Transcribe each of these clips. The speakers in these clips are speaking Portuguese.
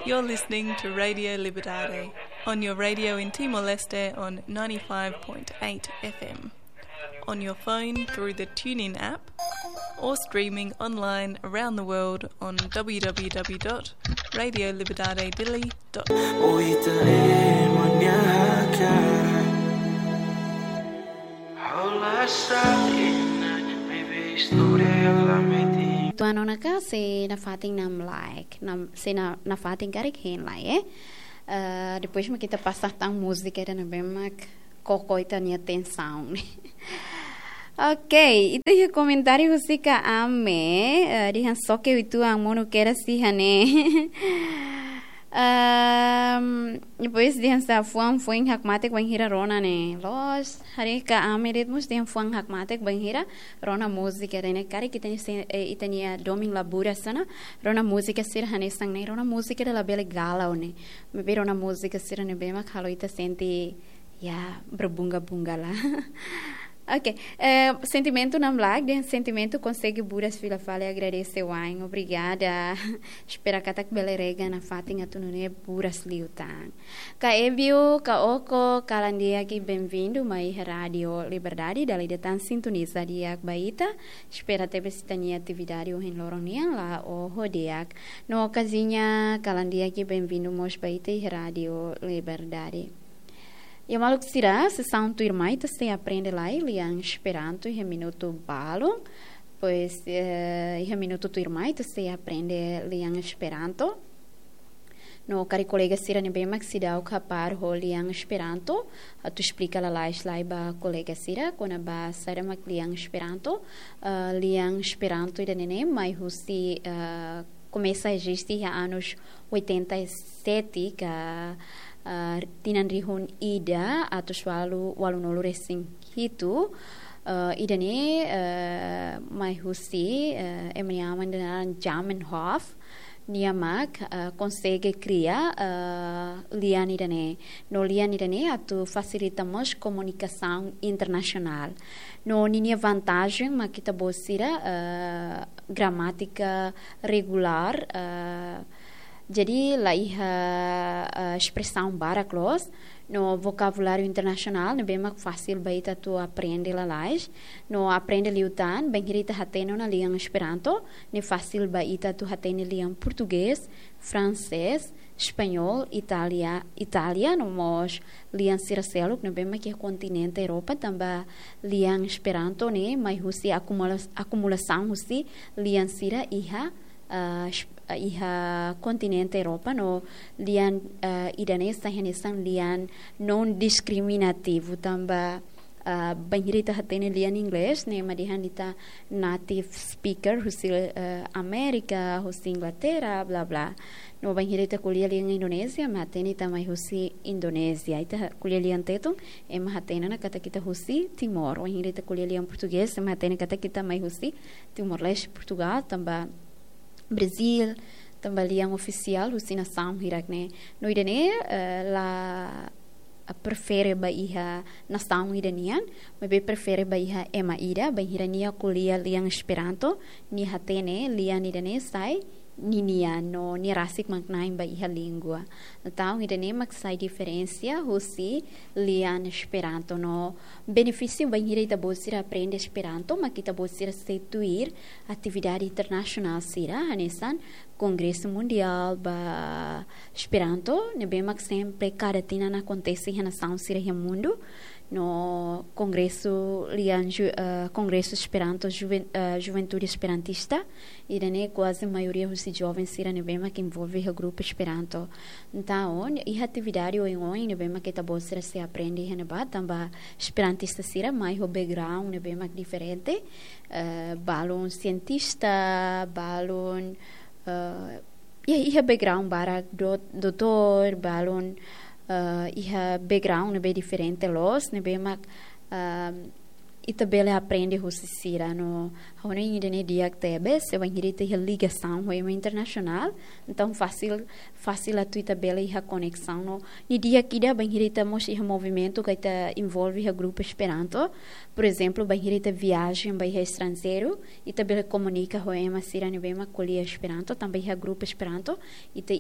You're listening to Radio Libertad on your radio in Timor-Leste on 95.8 FM, on your phone through the TuneIn app, or streaming online around the world on www.radioLiberdade.com. Tuan ka se na fating nam like se na fating karik hen lai depois me kita passar tão música era na bemak cocoita minha atenção. Ok, itu ya comentário você que ame dihan só que itu ang mono quer si hane. Depois dihan sa fuang hakmatek banghira rona ne los hari ka ame ritmus dihan fuang hakmatek banghira rona música ne kari kita ni itania doming labura sana rona música sir hane sang ne rona música de la bela gala one me be rona música sir ne bema khalo ita senti ya berbunga-bunga lá. Ok, sentimento não lag, sentimento consegue buras fila fala e agradecer wine, obrigada. Espera que tá belerega na fatinha tu não é buras liutan. Ka ebio, ka oko, kalandia aqui bem-vindo mai Radio Liberdade, dali de tan sintoniza diak baita. Espera ter bestania atividade o hen loronian lá o rodeak. No ocasinya kalandia aqui bem-vindo mos baita Radio Liberdade. E maluk sira se são tu irmã se aprende lá ele em Esperanto e minuto balo pois e minuto tu irmã se aprende em Esperanto no cari colega sira ne bem max sida o capar holi em Esperanto tu explica lá ba colega sira quando ba sara mak em Esperanto em Esperanto e nene mai husi começa a existir há anos 87 que tinan rihun ida atau selalu walunolu racing itu ida ni mai husi emniaman dengan Zamenhof niamak consegue criar lian ida ne no lian ida ne atu facilitamos comunicação internacional no ninia vantagem ma kita bosira gramática regular jadi lá expressão baraclos no vocabulário internacional é bem mais fácil baita tu aprende lá no aprende liutan bem hirita hateno na língua Esperanto ne fácil baita tu hatene língua português francês espanhol Itália no mos língua siracelo no bem mais que continente Europa também língua Esperanto ne mais husi acumulação husi língua sira iha continente Europa no lian idanesa henesan lian non discriminativo tamba banhirita hatene lian inglês ne madihan ita native speaker husi Amerika husi Inglaterra bla bla no banhirita kuliah lian Indonesia matene tamai husi Indonesia ita kuliah lian tetung hatena na kata kita husi Timor banhirita kuliah lian português matene kata kita mai husi Timor-Leste Portugal tamba Brasil também yang oficial nação hirakne no idane la prefere baiha nação idanian mas prefere baiha ema ida bahirania kuliah liang Esperanto ni hatene lian idane sai ninia no ni rasik maknain baiha língua então idane mak sai diferença husi lian Esperanto no benefício bahira ita bosira aprende Esperanto mas kita bosira setuir atividade internacional sira hanesan Congresso Mundial ba Esperanto ne bem mak sempre cada tina acontece na nação sira mundo no Congresso lian Congresso Esperanto Juventude Esperantista e dane quase a maioria dos jovens sira ne bem que envolve o grupo Esperanto então e atividade oi ne bem que tá bom sira se aprende ne ba tamba Esperantista sira mais o background ne bem diferente balon cientista balon iha background bara doutor balon iha background nebe diferente los nebe mak ita bele aprende husisira no hone idene diak tebe se vai hirita a ligação hoema internacional então fácil a ita bele a conexão no ni dia kida vai hirita mos a movimento que ita envolve a grupo Esperanto por exemplo vai hirita viagem vai estrangeiro ita bele comunica hoema sira ni bema colia Esperanto também a grupo Esperanto ita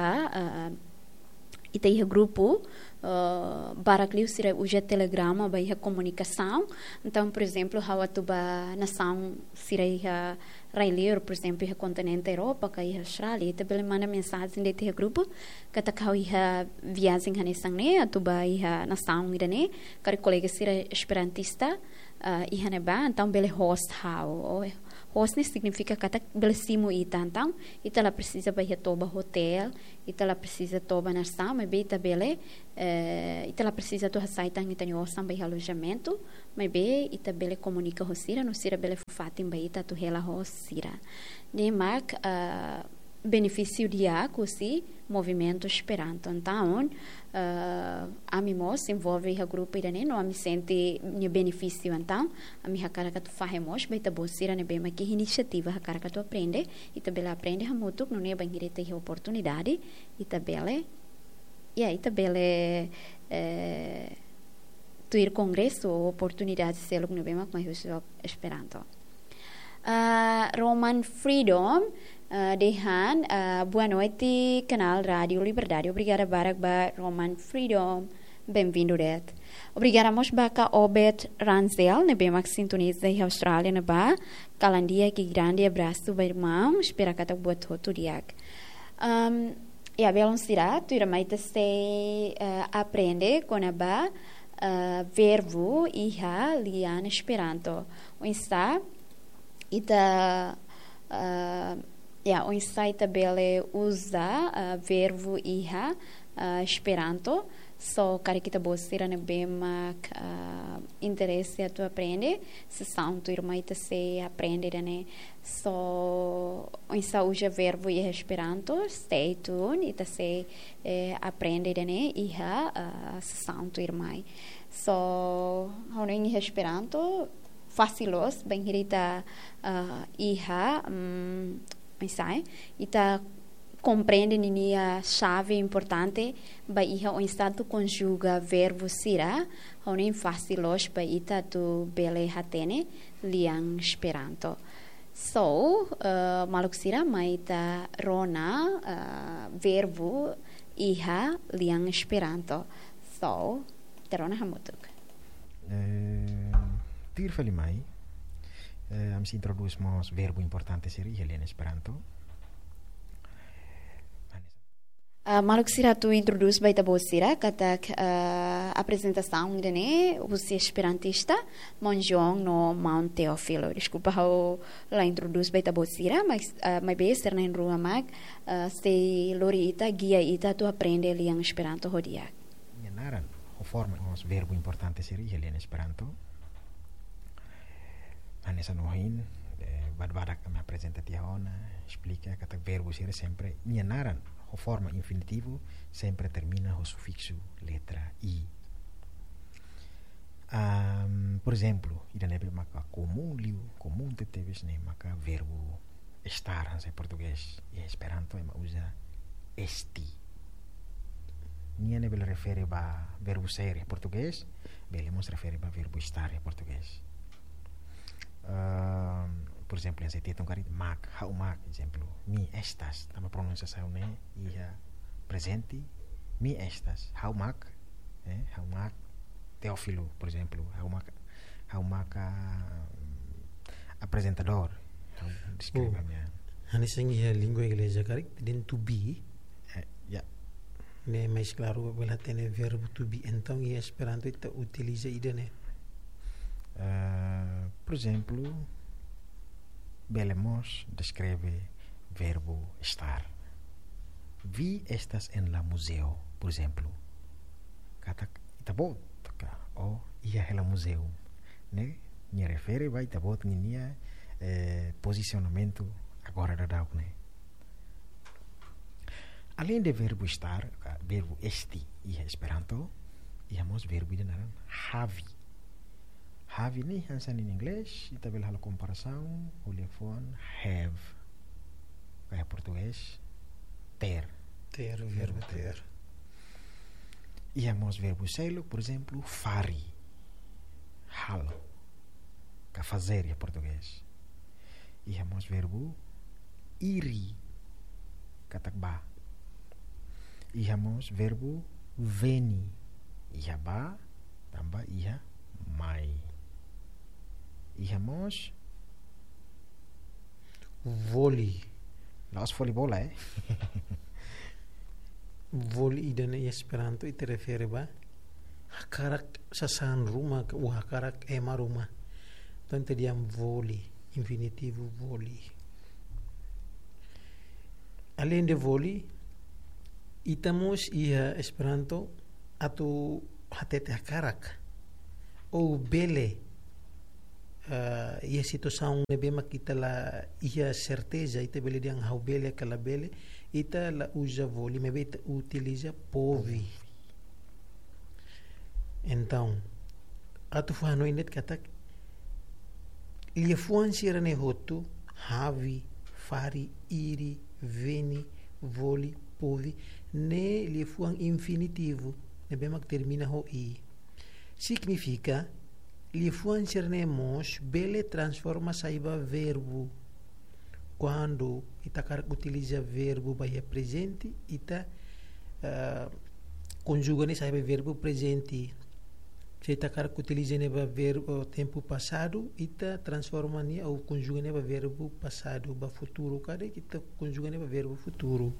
iha grupo barakliu sira uja telegrama ba iha comunicação então por exemplo hawa tuba nação sira iha railir por exemplo iha continente Europa ka iha Austrália ita bele manda mensagem de iha grupo kata kau iha viagem hanesang ne atuba iha nação irane kari colega sira esperantista iha neba então bele host host significa que bele simu ita então ita la precisa ba iha toba hotel ita la precisa toba nação mas ita bele ita la precisa to saitang ita nyosan ba iha alojamento mas ita bele comunica hosira no sira bele fatim ba ita to hela hosira ne mak benefício dia cosi movimento Esperanto então amimos envolve a grupo irane no ami sente ni benefício então ami hakara ka tu fahemos baita bosira ne bema que iniciativa hakara ka tu aprende ita bela aprende hamutuk no ne bangirete a oportunidade ita bele tu ir congresso oportunidade selo no bema mais Esperanto Roman Freedom Dehan, boa noite, canal Rádio Liberdade. Obrigada, Barak Roman Freedom. Bem-vindo, Red. Obrigada, Mosbaka Obed Ranzel, ne bem que sintoniza em Austrália, ne ba. Calandia, que grande abraço, meu irmão. Espero que tu boa todo dia. E a belon será, tu irá mais se aprende com a ba verbo iha lian Esperanto. O insta ita o insight bele usa verbo iha Esperanto so kari kita bosira ne bema interesse a tu aprende se são tu irmã ita se aprende ne so insa usa verbo iha Esperanto stay tuned ita se aprende ne iha se são tu irmã so honing iha Esperanto facilos bem hirita iha sai ita compreende a chave importante ba iha o instante conjuga verbo sira honin facilos ba ita tu bele hatene liang Esperanto so maluk sira maita rona verbo iha liang Esperanto so terona hamutuk tir fali mai am si introduz mos verbo importante siri helen Esperanto maluk sira tu introduz baita bosira katak apresentação dene os esperantista monjong no Mount Teofilo desculpa how la introduz baita bosira mas bem ser na rua mag se lorita guia ita tu aprende liang Esperanto hodia naran o forma mos verbo importante siri helen Esperanto Anessa nohin badbadak me apresenta tiahona explica que verbo ser sempre naran o forma infinitivo sempre termina o sufixo letra i por exemplo idanebe maka comum te teves ne maka verbo estar em português e Esperanto usa esti nebe refere ba verbo ser em português belemos refere ba verbo estar em português por exemplo, em tem um carinho mak, how mak, exemplo, mi estas, também pronunciação né, e presente, mi estas, how mak, Teófilo, por exemplo, how mak apresentador, descreve a minha. Hanisang a língua inglesa, carinho, then to be, né, mais claro, ela tem verbo to be, então e Esperanto ita utiliza ida né. Por exemplo, Belemos descreve verbo estar. Vi estas en la museo, por exemplo. Kata itabot o ia hela museu, né? Me refere vai itabot ninia posicionamento agora da dau, né? Além de verbo estar, verbo esti ia Esperanto, iamos verbo de naran havi. Have ini hansan in inglês, e também a comparação, o telefone have. Kayak português, ter. Ter, o verbo ter. E hamos verbo selo, por exemplo, fari. Halo. Que fazer em português. E hamos verbo iri. Katakba. E hamos verbo veni. Iha ba, tambah iha mai. E hamos Voli. Laos volleybola, Voli dan Esperanto itu refere ba hakarak sasan rumah ke hakarak ema rumah. Tanto diam voli, infinitivo voli. Além de voli, itamos ia Esperanto atau hatete hakarak ou bele. Ia situação nebe makita la ia certeza ita bele diang hau bele kala bele ita la usa voli mebe ita utiliza povi. Então atu fano inet katak lia fuan sirane hotu havi fari iri veni voli povi ne lia fuan infinitivo nebe mak termina ho i significa li fuancernemos bele transforma saiba verbo. Quando ita utiliza verbo bahia presente, ita conjuga ne saiba verbo presente. Se ita utiliza neba verbo tempo passado, ita transforma ne ou conjuga neba verbo passado ba futuro. Cada ita conjuga neba verbo futuro.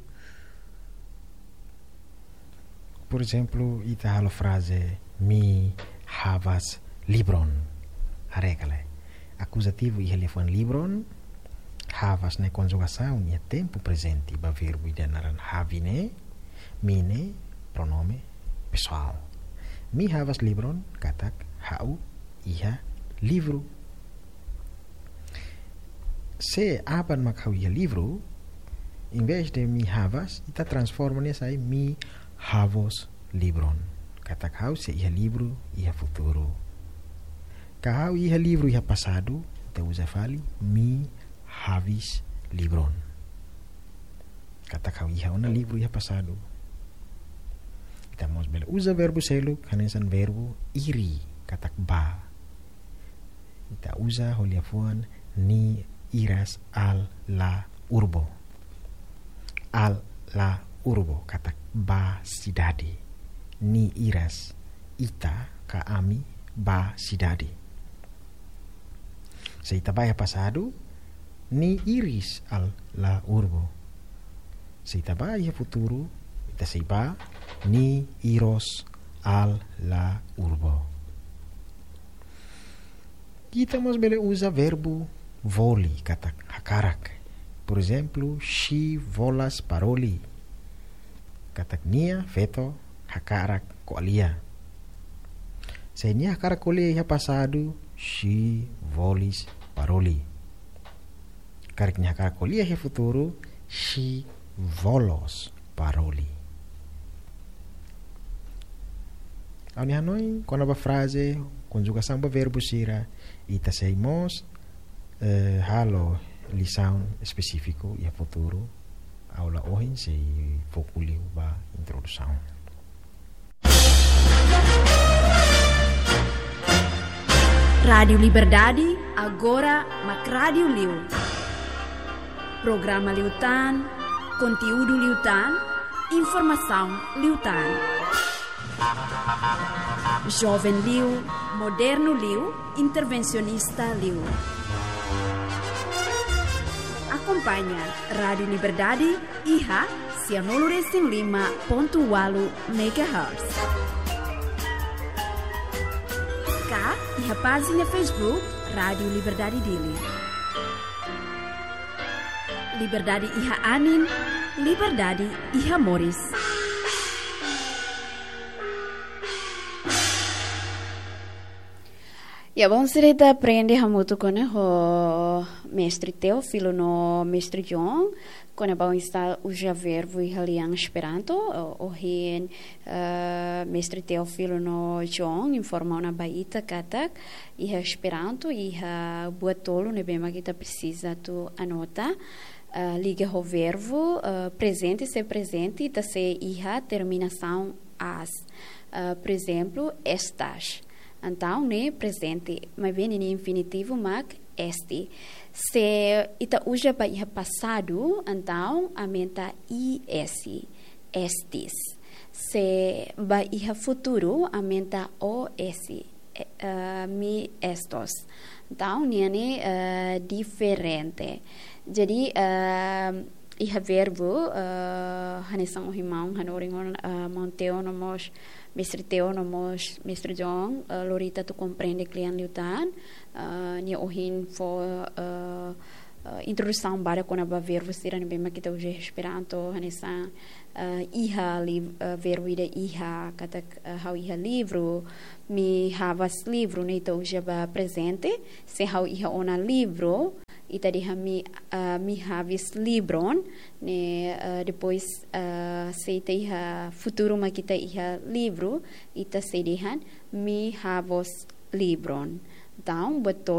Por exemplo, ita halo frase mi havas libron. Arekale. Acusativo e telefone libron. Havas ne conjugação e tempo presente ba verbo idenaran havine. Mine pronome pessoal. Mi havas libron katak hau iha livro. Se aban mak hau iha livro, em vez de mi havas, ita transforma nessa aí mi havos libron. Katak hau se iha livro iha futuro. Kahau iha livro iha passado, te usa fali mi havis libron. Kata kau iha ona livro iha passado. Kita mos bela usa verbo selo, kanesan verbo iri, katak ba. Kita usa holiafuan ni iras al la urbo. Al la urbo, katak ba sidadi. Ni iras ita ka ami ba sidadi. Se ita vai passado, ni iris al la urbo. Se ita vai futuro, ita se ba ni iros al la urbo. Kita mos bele usa verbo voli, katak hakarak. Por exemplo, she volas paroli. Katak nia feto hakarak koalia. Se nia hakarak koalia iha passado, she volis paroli. Kariknya hakarak iha futuro, she volos paroli. Ao hanoi, quando a frase, conjugação do verbo sira, ita seimos halo lição específico e futuro, aula hoje se foculiu ba introdução. Rádio Liberdade, agora Mac Rádio Liu. Programa Liutan, conteúdo Liutan, informação Liutan. Jovem Liu, moderno Liu, intervencionista Liu. Acompanha Rádio Liberdade, IHA, 105.8 MHz. E a página Facebook Rádio Liberdade Dili. Liberdade Iha Anin, Liberdade Iha Moris. Ya, bom, cerita aprende hamutu kone ho mestre Teofilo no mestre John, kone bom está uja verbo e haliang Esperanto, o hin mestre Teofilo no John informa una baita katak, iha Esperanto, iha buat tolo ne bema kita precisa tu anota. Liga o verbo presente ser presente, tá ser iha terminação as. Por exemplo, estas. Então, né, presente, mas bem em infinitivo, mas este. Se ita usa para iha passado, então, aumenta is, estes. Se para iha futuro, aumenta os, mi estos. Então, né, diferente. Jadi, iha verbo, hanesang ohimang, hanoringon, monteo nomos, mestre Teo nomos, mestre John, Lorita tu compreende klian liutan, ni ohin fo introdução para quando a verbo será bem mais que tu já Esperanto, hanesang, iha verbo ida iha, kata how iha livro, mi havas livro, ne tu já presente, se how iha ona livro, ita diha mi havis libron, ne depois se ita iha futuro ma kita iha livro, ita se dihan mi havos libron. Então, betul